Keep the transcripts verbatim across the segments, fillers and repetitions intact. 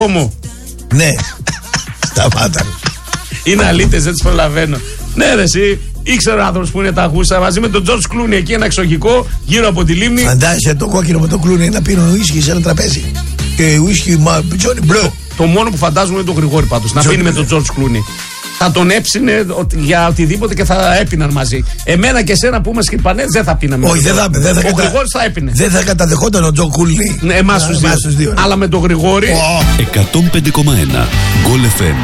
μου. Ναι. Σταμάτα. Είναι αλήτες, δεν τις προλαβαίνω. Ναι, ρε, εσύ. Ήξερε ο άνθρωπος που είναι τα γούσα μαζί με τον Τζορτζ Κλούνι εκεί ένα εξοχικό γύρω από τη λίμνη. Φαντάζεσαι το κόκκινο με το Κλούνι να πίνουν ουίσκι σε ένα τραπέζι. Και ουίσκι μα Τζόνι Μπλε. Το μόνο που φαντάζομαι είναι τον Γρηγόρη πάντως. Να πίνει με τον Τζορτζ Κλούνι. Θα τον έψινε για οτιδήποτε και θα έπιναν μαζί. Εμένα και εσένα που είμαστε σκυπανέδες δεν θα πίναμε. Όχι, δεν θα, δεν θα Ο κατα... Γρηγόρης θα έπινε. Δεν θα καταδεχόταν ο Τζο Κούλι. Ναι, εμάς τους δύο. δύο ναι. Αλλά με τον Γρηγόρη. Oh. εκατόν πέντε κόμμα ένα Γκολ εφ εμ.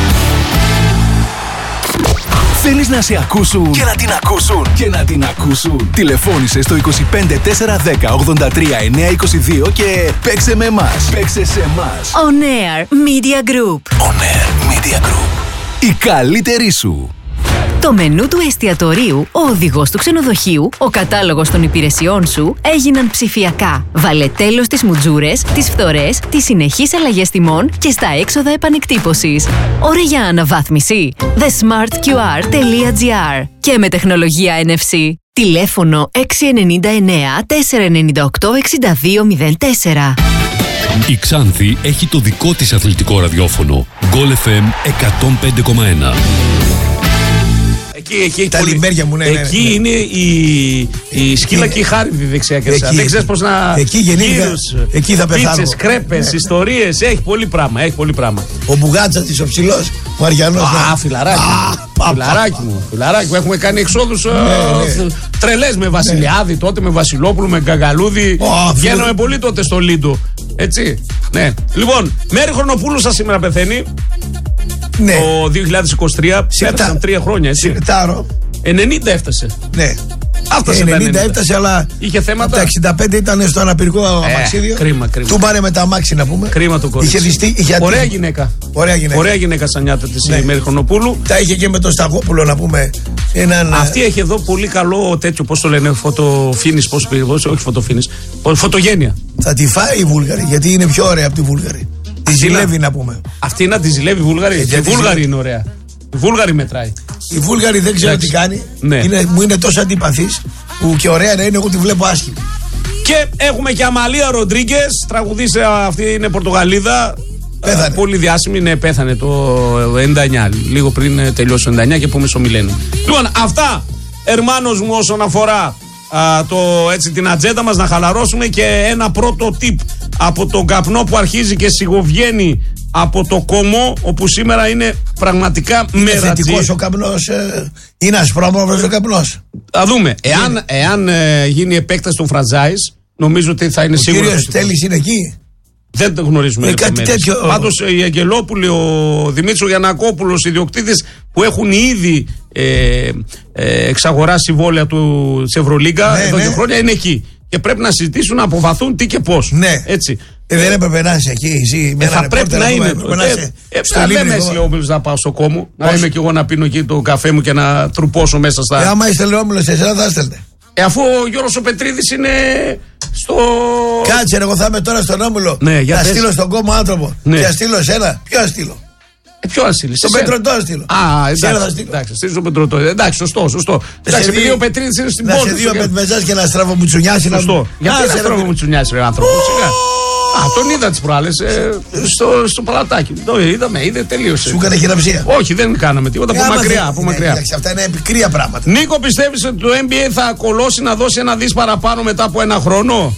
Θέλεις να σε ακούσουν και να την ακούσουν και να την ακούσουν. Τηλεφώνησε στο είκοσι πέντε τετρακόσια δέκα ογδόντα τρία εννιακόσια είκοσι δύο και παίξε με εμάς. Παίξε σε εμάς. On Air Media Group. On Air Media Group. Η καλύτερη σου. Το μενού του εστιατορίου, ο οδηγός του ξενοδοχείου, ο κατάλογος των υπηρεσιών σου έγιναν ψηφιακά. Βάλε τέλος στις μουτζούρες, τις φθορές, τις συνεχείς αλλαγές τιμών και στα έξοδα επανεκτύπωσης. Ώρα για αναβάθμιση. the smart q r τελεία g r και με τεχνολογία εν εφ σι. Τηλέφωνο έξι εννιά εννιά τέσσερα εννιά οκτώ έξι δύο μηδέν τέσσερα. Η Ξάνθη έχει το δικό της αθλητικό ραδιόφωνο. Γκολ εφ εμ εκατόν πέντε κόμμα ένα. Εκεί, εκεί, τα πολύ... λιμπέρια μου, ναι, ναι, εκεί ναι. είναι η, η σκύλα και η χάριδη δεξιά και δεξιά. Δεν ξέρεις πώς να... Εκεί γεννήθηκα, εκεί θα πεθάνω. Πίτσες, κρέπες, ιστορίες, έχει πολύ πράγμα, έχει πολύ πράγμα. Ο Μπουγάτσα της ο ψηλός, ο Αριανός. Α, φιλαράκι μου, φιλαράκι μου, φιλαράκι μου. Έχουμε κάνει εξόδους τρελές με Βασιλιάδη τότε, με Βασιλόπουλο, με Γκαγκαλούδη. Βγαίναμε πολύ τότε στο Λίντο. Έτσι, ναι. Λοιπόν, Μέρη Χρονοπούλου σας σήμερα πεθαίνει. Ναι. Το δύο χιλιάδες είκοσι τρία, πέρασαν τρία χρόνια, έτσι. Συρτάρω. ενενήντα έφτασε. Ναι. Άφτασε ενενήντα, ενενήντα έφτασε, αλλά είχε θέματα. Τα εξήντα πέντε ήταν στο αναπηρικό ε, αμαξίδιο. Κρίμα, κρίμα. Του πάρε με τα αμάξι να πούμε. Κρίμα το κορίτσι. Είχε διστεί, είχε Ωραία γυναίκα. Ωραία γυναίκα. Ωραία γυναίκα σαν νιάτα της, ναι. η Μέρη Χρονοπούλου. Τα είχε και με τον Σταγόπουλο να πούμε. Έναν... Αυτή έχει εδώ πολύ καλό τέτοιο, πώς το λένε, φωτοφίνης, πώς πήγε, όχι φωτοφίνης, φωτογένεια. Θα τη φάει η Βούλγαρη, γιατί είναι πιο ωραία από τη Βούλγαρη. Τη ζηλεύει να πούμε. Αυτή να τη ζηλεύει η Βούλγαρη. Η Βούλγαρη είναι ωραία. Η Βούλγαρη μετράει. Η Βούλγαρη δεν ξέρω τι κάνει. Ναι. Είναι, μου είναι τόσο αντιπαθής που και ωραία να είναι, εγώ τη βλέπω άσχημη. Και έχουμε και Αμαλία Ροντρίγκες, τραγουδίστρια, αυτή είναι Πορτογαλίδα. Πέθανε. Πολύ διάσημη, ναι, πέθανε το ενενήντα εννιά, λίγο πριν τελειώσει το ενενήντα εννιά και πούμε στο Μιλένιο. Λοιπόν, αυτά, ερμάνος μου, όσον αφορά α, το, έτσι, την ατζέντα μας, να χαλαρώσουμε και ένα πρώτο tip από τον καπνό που αρχίζει και σιγοβγαίνει από το κομμό, όπου σήμερα είναι πραγματικά μέρα. Είναι θετικός ο καπνός, ε, είναι ασπρόμαυρος ο καπνός. Θα δούμε. Εάν, εάν ε, γίνει επέκταση των franchise, νομίζω ότι θα είναι ο σίγουρο. Ο κύριος Τέλης είναι εκεί. Δεν το γνωρίζουμε. Ε, κάτι τέτοιο. Πάντως οι Αγγελόπουλοι, ο Δημήτρης ο Γιαννακόπουλος, οι ιδιοκτήτες που έχουν ήδη ε, ε, εξαγοράσει συμβόλαια του Ευρωλίγκα ναι, εδώ ναι. και χρόνια, είναι εκεί. Και πρέπει να συζητήσουν, να αποφαθούν τι και πώς. Ναι. Έτσι. Ε, δεν έπρεπε να είσαι εκεί, εσύ. Ε, θα πρέπει να είναι. Δεν με έστειλε ο να πάω στο κόμμο. Να είμαι κι εγώ να πίνω εκεί το καφέ μου και να τρουπώσω μέσα στα. Ε, άμα είστε Όμιλος, εσένα θα έστελνε. Ε, αφού ο Γιώργος ο Πετρίδης είναι στο. Κάτσε, εγώ θα είμαι τώρα στον Όμιλο. Ναι, θα στείλω στον κόμμα άνθρωπο. Ναι. Και θα στείλω εσένα. Ποιο θα στείλω. Ε, ποιο να στείλει. Τον Πετροτό θα στείλω. Α, εντάξει. Εντάξει, στείλει τον Πετροτό. Εντάξει, σωστό, σωστό. Εντάξει, επειδή ο Πετρίδης είναι στην πόλη. Να σε δύο πετμεζάς και να στραβω μουτσουνιάσει. Σωστό. Γιατί να στραβω μουτσουνιάσει, ρε άνθρωπο. Α, τον είδα τις προάλλες ε, στο, στο παλατάκι. Το είδαμε, είδε, τελείωσε. Σου έκανε χειραψία. Όχι, δεν κάναμε τίποτα. Από μακριά. Από μακριά. Εντάξει, αυτά είναι επικρία πράγματα. Νίκο, πιστεύεις ότι το N B A θα κολώσει να δώσει ένα δις παραπάνω μετά από ένα χρόνο?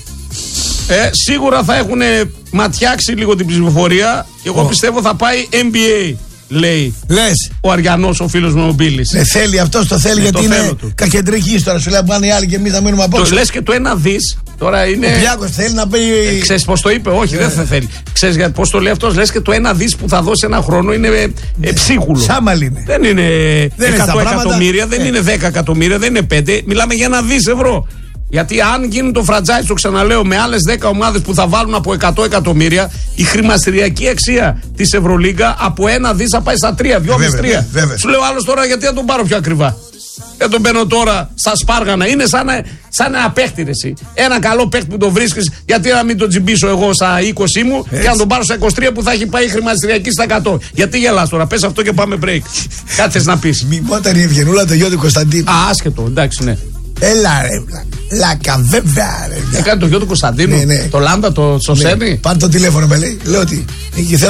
Ε, σίγουρα θα έχουν ματιάξει λίγο την ψηφοφορία. Και εγώ oh. πιστεύω θα πάει N B A. Λέει Λες. ο Αριανός, ο φίλος μου ο Μπίλης. Ναι, θέλει, αυτός το θέλει, ναι, γιατί το είναι κακεντρική τώρα. Σου λέει πάνε οι άλλοι και εμείς θα μείνουμε απόψε. Το λες και το ένα δις. Τώρα είναι. Ο Πλιάκος θέλει να πει. Ε, ξέρεις πώς το είπε, όχι, yeah. δεν θα θέλει. Ξέρεις πώς το λέει αυτός, λες και το ένα δις που θα δώσει ένα χρόνο είναι ε, ε, ψίχουλο. Σάμαλ είναι. Δεν είναι δεν εκατό είναι εκατομμύρια, δεν ε. είναι δέκα εκατομμύρια, δεν είναι πέντε. Μιλάμε για ένα δις ευρώ. Γιατί αν γίνει το franchise, το ξαναλέω, με άλλες δέκα ομάδες που θα βάλουν από εκατό εκατομμύρια, η χρηματιστηριακή αξία της Ευρωλίγκα από ένα δις θα πάει στα τρία, δυόμισι τρία. Σου λέω άλλος τώρα, γιατί να τον πάρω πιο ακριβά. Δεν τον παίρνω τώρα στα σπάργανα. Είναι σαν, σαν ένα παίχτη, ρε, εσύ. Ένα καλό παίχτη που τον βρίσκεις, γιατί να μην τον τσιμπήσω εγώ στα είκοσι μου. Έτσι. Και να τον πάρω στα είκοσι τρία που θα έχει πάει η χρηματιστηριακή στα εκατό. Γιατί γελάς τώρα, πες αυτό και πάμε break. Κάτι θες να πεις. Μη όταν η Ευγενούλα το γιο του Κωνσταντίνου. Α, άσχετο, εντάξει, ναι. Έλα ρε. Λάκα, βέβαια ρε. Έκανε το γιο του Κωνσταντίνου. Ναι, ναι. Το Λάντα, το Σωσένη. Ναι. Πάρε το τηλέφωνο με λέει. Λέω ότι.